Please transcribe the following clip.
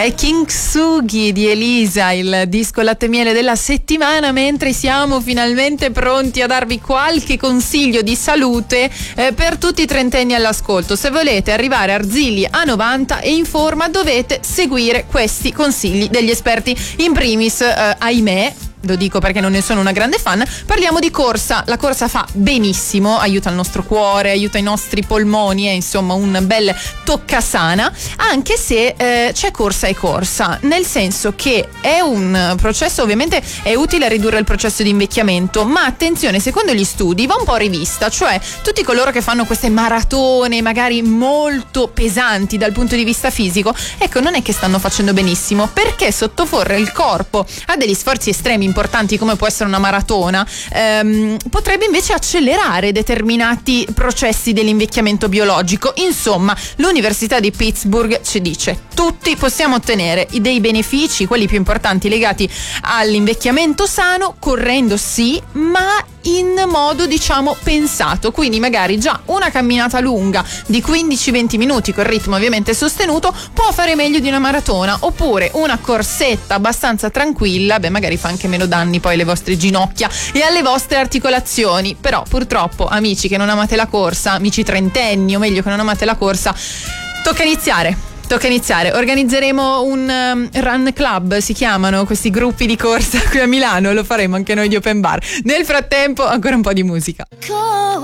È Kintsugi di Elisa, il disco latte miele della settimana, mentre siamo finalmente pronti a darvi qualche consiglio di salute per tutti i trentenni all'ascolto. Se volete arrivare arzilli a 90 e in forma, dovete seguire questi consigli degli esperti. In primis, ahimè, lo dico perché non ne sono una grande fan, parliamo di corsa. La corsa fa benissimo, aiuta il nostro cuore, aiuta i nostri polmoni, è insomma un bel toccasana, anche se c'è corsa e corsa, nel senso che è un processo, ovviamente è utile a ridurre il processo di invecchiamento, ma attenzione, secondo gli studi va un po' rivista, cioè tutti coloro che fanno queste maratone magari molto pesanti dal punto di vista fisico, ecco, non è che stanno facendo benissimo, perché sottoporre il corpo a degli sforzi estremi importanti come può essere una maratona potrebbe invece accelerare determinati processi dell'invecchiamento biologico. Insomma, l'Università di Pittsburgh ci dice: tutti possiamo ottenere dei benefici, quelli più importanti legati all'invecchiamento sano, correndo sì, ma in modo diciamo pensato, quindi magari già una camminata lunga di 15-20 minuti con ritmo ovviamente sostenuto può fare meglio di una maratona, oppure una corsetta abbastanza tranquilla, magari fa anche meno danni poi alle vostre ginocchia e alle vostre articolazioni. Però purtroppo, amici che non amate la corsa, amici trentenni o meglio che non amate la corsa, tocca iniziare. Organizzeremo un run club, si chiamano questi gruppi di corsa qui a Milano, lo faremo anche noi di Open Bar. Nel frattempo ancora un po' di musica.